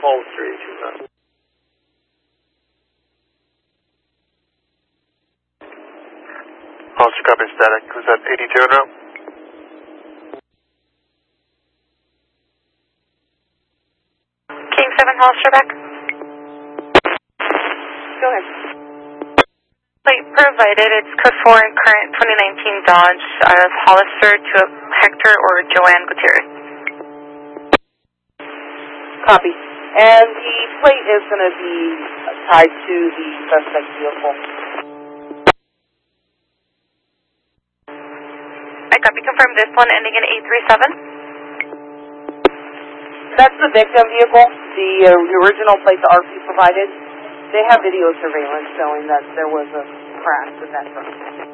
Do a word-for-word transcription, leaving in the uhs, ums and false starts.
Hollister eighty-two. Hollister copy static. Was that eighty-two en route? King seven Hollister back. Go ahead. Plate provided, it's code four and current twenty nineteen Dodge out of Hollister to Hector or Joanne Gutierrez. Copy. And the plate is going to be tied to the suspect vehicle. I copy. Confirm this one ending in eight three seven. That's the victim vehicle. The uh, original plate the R P provided. They have video surveillance showing that there was a crash with that truck.